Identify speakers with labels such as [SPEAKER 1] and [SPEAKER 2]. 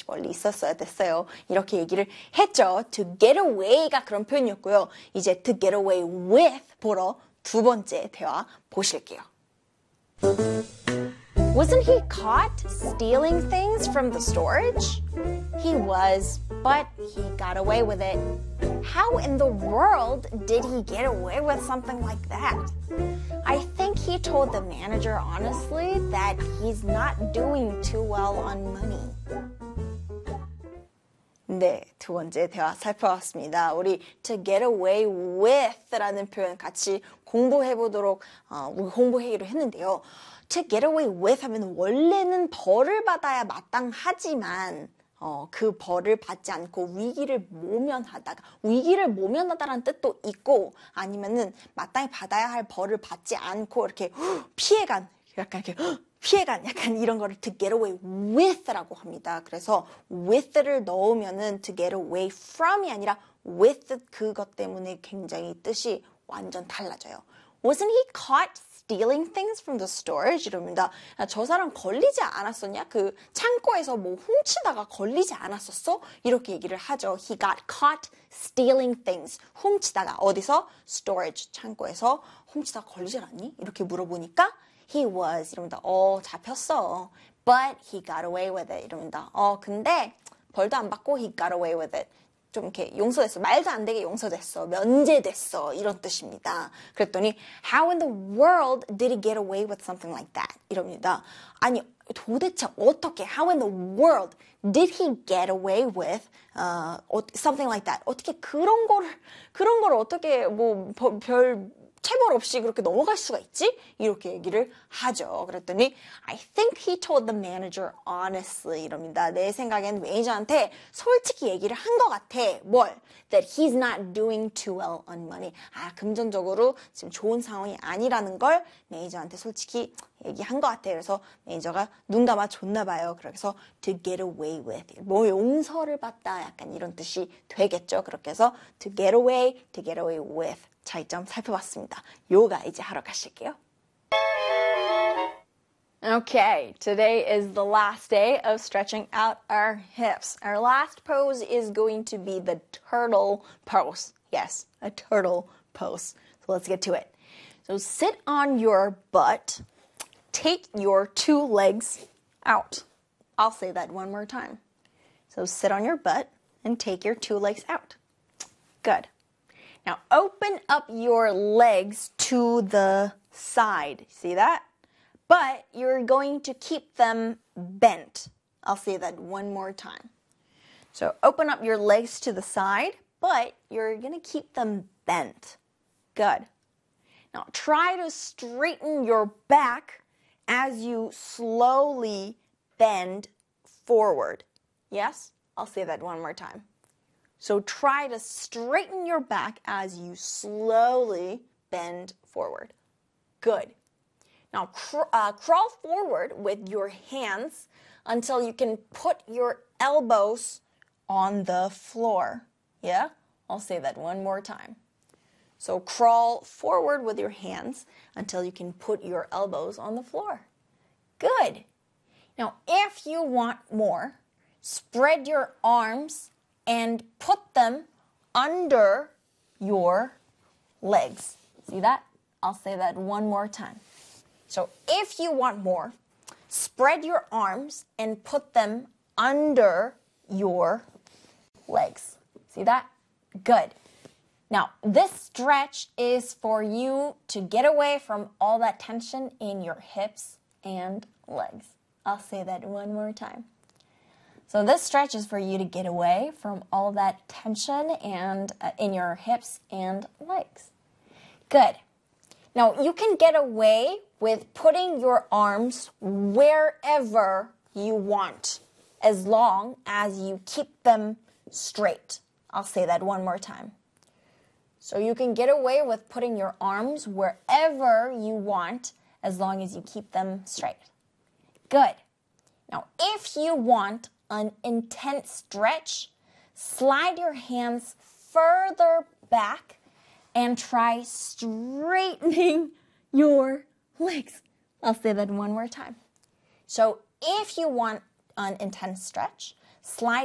[SPEAKER 1] 잠시 멀리 있었어야 됐어요. 이렇게 얘기를 했죠. To get away가 그런 표현이었고요. 이제 to get away with 보러 두 번째 대화 보실게요. Wasn't he caught stealing things from the storage? He was, but he got away with it. How in the world did he get away with something like that? I think he told the manager honestly that he's not doing too well on money. 네, 두 번째 대화 살펴봤습니다. 우리 to get away with라는 표현 같이 공부해보도록 우리 공부회의를 했는데요. to get away with 하면 원래는 벌을 받아야 마땅하지만 그 벌을 받지 않고 위기를 모면하다라는 뜻도 있고 아니면은 마땅히 받아야 할 벌을 받지 않고 이렇게 피해간 약간 이런 거를 to get away with라고 합니다. 그래서 with를 넣으면은 to get away from이 아니라 with 그것 때문에 굉장히 뜻이 완전 달라져요. Wasn't he caught stealing things from the storage? 이럽니다. 저 사람 걸리지 않았었냐? 그 창고에서 뭐 훔치다가 걸리지 않았었어? 이렇게 얘기를 하죠. He got caught stealing things. 훔치다가 어디서? storage. 창고에서 훔치다가 걸리지 않았니? 이렇게 물어보니까 he was 이럽니다. 잡혔어. But he got away with it. 이럽니다. 근데 벌도 안 받고 he got away with it. 좀 이렇게 용서됐어. 말도 안 되게 용서됐어. 면제됐어. 이런 뜻입니다. 그랬더니 How in the world did he get away with something like that? 이럽니다. 아니 도대체 어떻게 How in the world did he get away with something like that? 어떻게 그런 거를 어떻게 별 체벌 없이 그렇게 넘어갈 수가 있지? 이렇게 얘기를 하죠. 그랬더니 I think he told the manager honestly 이럽니다. 내 생각엔 매니저한테 솔직히 얘기를 한 것 같아. 뭘? That he's not doing too well on money. 금전적으로 지금 좋은 상황이 아니라는 걸 매니저한테 솔직히 얘기한 것 같아. 그래서 매니저가 눈 감아 줬나 봐요. 그래서 to get away with. 용서를 받다 약간 이런 뜻이 되겠죠. 그렇게 해서 to get away with. 차이점 살펴봤습니다. 요가 이제 하러 가실게요. Okay, today is the last day of stretching out our hips. Our last pose is going to be the turtle pose. Yes, a turtle pose. So let's get to it. So sit on your butt. Take your two legs out. I'll say that one more time. So sit on your butt and take your two legs out. Good. Now open up your legs to the side. See that? But you're going to keep them bent. I'll say that one more time. So open up your legs to the side, but you're going to keep them bent. Good. Now try to straighten your back as you slowly bend forward. Yes? I'll say that one more time. So try to straighten your back as you slowly bend forward. Good. Now crawl forward with your hands until you can put your elbows on the floor. Yeah? I'll say that one more time. So crawl forward with your hands until you can put your elbows on the floor. Good. Now, if you want more, spread your arms and put them under your legs. See that? I'll say that one more time. So if you want more, spread your arms and put them under your legs. See that? Good. Now, this stretch is for you to get away from all that tension in your hips and legs. I'll say that one more time. So this stretch is for you to get away from all that tension and in your hips and legs. Good. Now, you can get away with putting your arms wherever you want, as long as you keep them straight. I'll say that one more time. So you can get away with putting your arms wherever you want, as long as you keep them straight. Good. Now, if you want an intense stretch, slide your hands further back and try straightening your legs. I'll say that one more time. So if you want an intense stretch, slide